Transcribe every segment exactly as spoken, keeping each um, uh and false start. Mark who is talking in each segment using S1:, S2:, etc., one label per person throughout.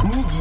S1: Midi.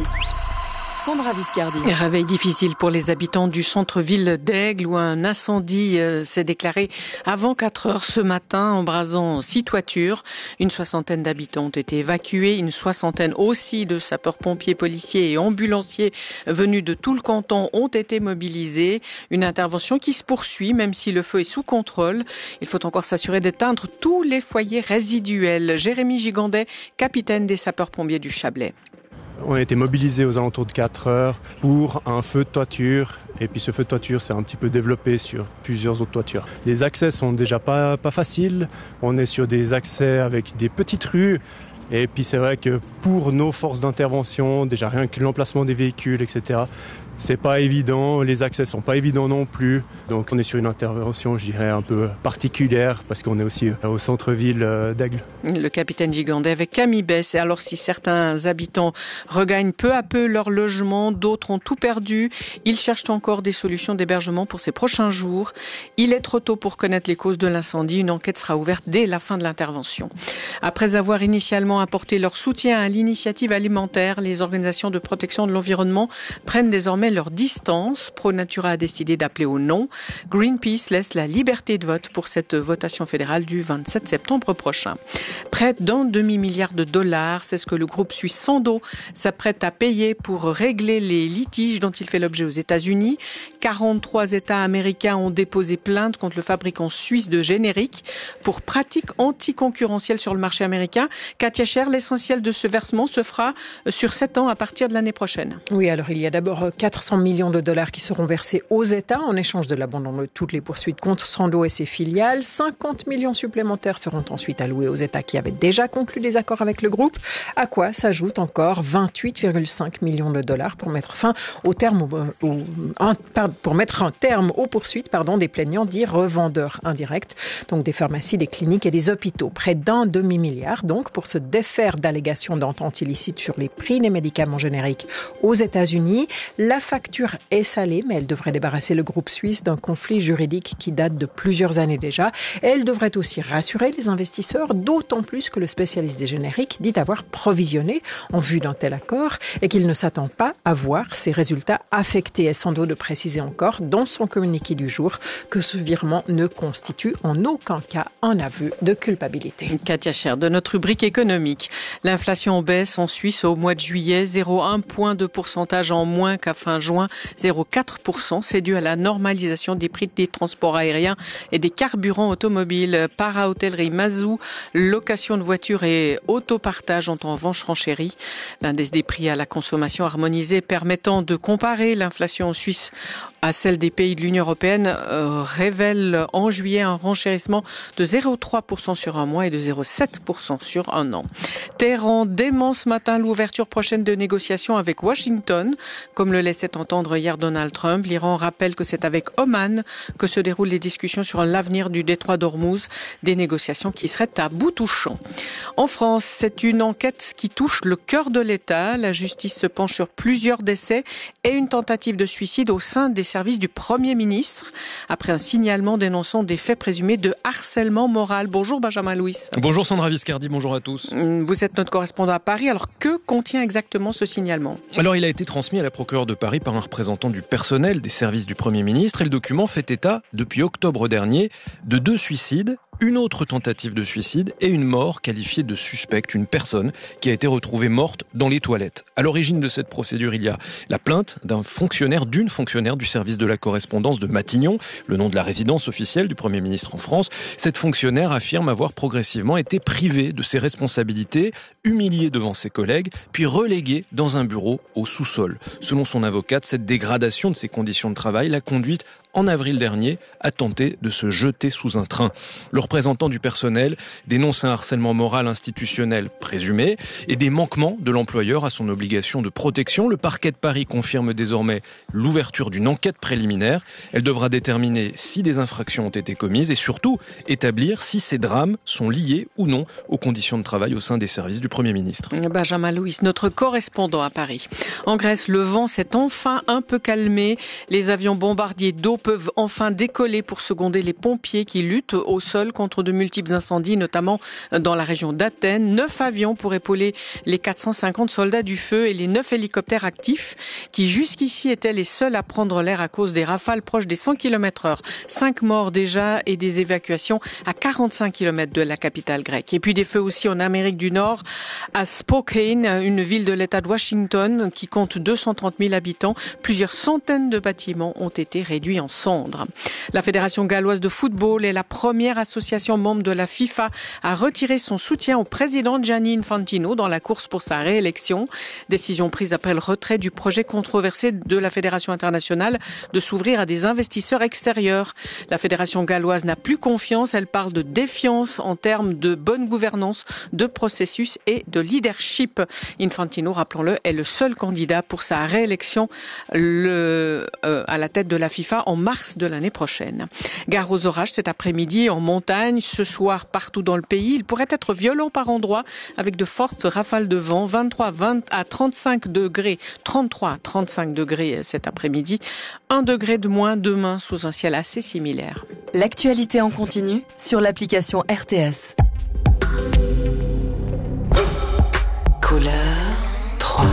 S1: Sandra Viscardi.
S2: Réveil difficile pour les habitants du centre-ville d'Aigle où un incendie euh, s'est déclaré avant quatre heures ce matin, embrasant six toitures. Une soixantaine d'habitants ont été évacués, une soixantaine aussi de sapeurs-pompiers, policiers et ambulanciers venus de tout le canton ont été mobilisés. Une intervention qui se poursuit même si le feu est sous contrôle. Il faut encore s'assurer d'éteindre tous les foyers résiduels. Jérémy Gigandet, capitaine des sapeurs-pompiers du Chablais.
S3: On a été mobilisés aux alentours de quatre heures pour un feu de toiture. Et puis ce feu de toiture s'est un petit peu développé sur plusieurs autres toitures. Les accès sont déjà pas, pas faciles. On est sur des accès avec des petites rues. Et puis c'est vrai que pour nos forces d'intervention, déjà rien que l'emplacement des véhicules, et cetera, c'est pas évident, les accès sont pas évidents non plus. Donc on est sur une intervention, je dirais, un peu particulière parce qu'on est aussi au centre-ville d'Aigle.
S2: Le capitaine Gigandet avec Camille Bess. Et alors si certains habitants regagnent peu à peu leur logement, d'autres ont tout perdu. Ils cherchent encore des solutions d'hébergement pour ces prochains jours. Il est trop tôt pour connaître les causes de l'incendie. Une enquête sera ouverte dès la fin de l'intervention. Après avoir initialement apporté leur soutien à l'initiative alimentaire, les organisations de protection de l'environnement prennent désormais leur distance. ProNatura a décidé d'appeler au non. Greenpeace laisse la liberté de vote pour cette votation fédérale du vingt-sept septembre prochain. Près d'un demi-milliard de dollars, c'est ce que le groupe suisse Sandoz s'apprête à payer pour régler les litiges dont il fait l'objet aux États-Unis. quarante-trois États américains ont déposé plainte contre le fabricant suisse de génériques pour pratiques anticoncurrentielles sur le marché américain. Katia Scher, l'essentiel de ce versement se fera sur sept ans à partir de l'année prochaine.
S4: Oui, alors il y a d'abord quatre cents millions de dollars qui seront versés aux États en échange de l'abandon de toutes les poursuites contre Sandoz et ses filiales. cinquante millions supplémentaires seront ensuite alloués aux États qui avaient déjà conclu des accords avec le groupe, à quoi s'ajoutent encore vingt-huit virgule cinq millions de dollars pour mettre fin au terme, au, au, un, pour mettre un terme aux poursuites pardon, des plaignants dits revendeurs indirects, donc des pharmacies, des cliniques et des hôpitaux. Près d'un demi-milliard donc pour se défaire d'allégations d'entente illicite sur les prix des médicaments génériques aux États-Unis. La facture est salée, mais elle devrait débarrasser le groupe suisse d'un conflit juridique qui date de plusieurs années déjà. Elle devrait aussi rassurer les investisseurs, d'autant plus que le spécialiste des génériques dit avoir provisionné en vue d'un tel accord et qu'il ne s'attend pas à voir ses résultats affectés. Et Sandoz de préciser encore dans son communiqué du jour que ce virement ne constitue en aucun cas un aveu de culpabilité.
S2: Katia Scher, de notre rubrique économique. L'inflation baisse en Suisse au mois de juillet, zéro virgule un point de pourcentage en moins qu'à fin juin, zéro virgule quatre pour cent. C'est dû à la normalisation des prix des transports aériens et des carburants automobiles. Para-hôtellerie, Mazou, location de voitures et autopartage ont en revanche renchéri. L'indice des prix à la consommation harmonisé permettant de comparer l'inflation suisse à celle des pays de l'Union européenne euh, révèle en juillet un renchérissement de zéro virgule trois pour cent sur un mois et de zéro virgule sept pour cent sur un an. Téhéran dément ce matin l'ouverture prochaine de négociations avec Washington. Comme le laissait entendre hier Donald Trump, l'Iran rappelle que c'est avec Oman que se déroulent les discussions sur l'avenir du détroit d'Ormuz, des négociations qui seraient à bout touchant. En France, c'est une enquête qui touche le cœur de l'État. La justice se penche sur plusieurs décès et une tentative de suicide au sein des services du Premier ministre, après un signalement dénonçant des faits présumés de harcèlement moral. Bonjour Benjamin Louis.
S5: Bonjour Sandra Viscardi, bonjour à tous.
S2: Vous êtes notre correspondant à Paris. Alors que contient exactement ce signalement ?
S5: Alors il a été transmis à la procureure de Paris par un représentant du personnel des services du Premier ministre et le document fait état, depuis octobre dernier, de deux suicides, une autre tentative de suicide et une mort qualifiée de suspecte, une personne qui a été retrouvée morte dans les toilettes. À l'origine de cette procédure, il y a la plainte d'un fonctionnaire, d'une fonctionnaire du service de la correspondance de Matignon, le nom de la résidence officielle du Premier ministre en France. Cette fonctionnaire affirme avoir progressivement été privée de ses responsabilités, humiliée devant ses collègues, puis reléguée dans un bureau au sous-sol. Selon son avocate, cette dégradation de ses conditions de travail l'a conduite en avril dernier, a tenté de se jeter sous un train. Le représentant du personnel dénonce un harcèlement moral institutionnel présumé et des manquements de l'employeur à son obligation de protection. Le parquet de Paris confirme désormais l'ouverture d'une enquête préliminaire. Elle devra déterminer si des infractions ont été commises et surtout établir si ces drames sont liés ou non aux conditions de travail au sein des services du Premier ministre.
S2: Benjamin Louis, notre correspondant à Paris. En Grèce, le vent s'est enfin un peu calmé. Les avions bombardiers d'eau peuvent enfin décoller pour seconder les pompiers qui luttent au sol contre de multiples incendies, notamment dans la région d'Athènes. Neuf avions pour épauler les quatre cent cinquante soldats du feu et les neuf hélicoptères actifs qui jusqu'ici étaient les seuls à prendre l'air à cause des rafales proches des cent kilomètres heure. Cinq morts déjà et des évacuations à quarante-cinq kilomètres de la capitale grecque. Et puis des feux aussi en Amérique du Nord, à Spokane, une ville de l'État de Washington qui compte deux cent trente mille habitants. Plusieurs centaines de bâtiments ont été réduits en cendres. La Fédération galloise de football est la première association membre de la FIFA à retirer son soutien au président Gianni Infantino dans la course pour sa réélection. Décision prise après le retrait du projet controversé de la Fédération internationale de s'ouvrir à des investisseurs extérieurs. La Fédération galloise n'a plus confiance. Elle parle de défiance en termes de bonne gouvernance, de processus et de leadership. Infantino, rappelons-le, est le seul candidat pour sa réélection le, euh, à la tête de la FIFA en mars de l'année prochaine. Gare aux orages cet après-midi en montagne, ce soir partout dans le pays. Il pourrait être violent par endroits avec de fortes rafales de vent, vingt-trois à trente-cinq degrés, trente-trois à trente-cinq degrés cet après-midi, un degré de moins demain sous un ciel assez similaire.
S1: L'actualité en continu sur l'application R T S. Couleur trois.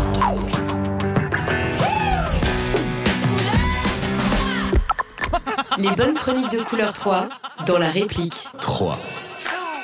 S6: Les bonnes chroniques de Couleur trois dans la réplique.
S5: trois.